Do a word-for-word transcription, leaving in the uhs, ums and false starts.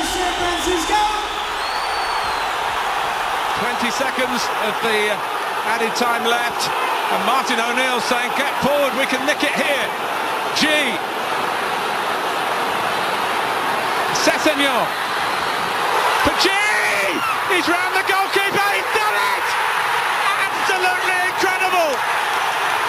Mister Francisco. twenty seconds of the added time left, and Martin O'Neill saying, get forward, we can nick it here. G. Sessegnon. For G! He's round the goalkeeper, he's done it! Absolutely incredible!